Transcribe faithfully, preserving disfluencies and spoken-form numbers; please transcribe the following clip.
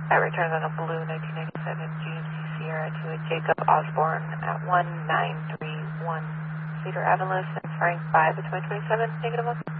That returns on a blue nineteen ninety-seven G M C Sierra to a Jacob Osborne at one nine three one Cedar Avenue, Frank five to twenty twenty-seven, negative one.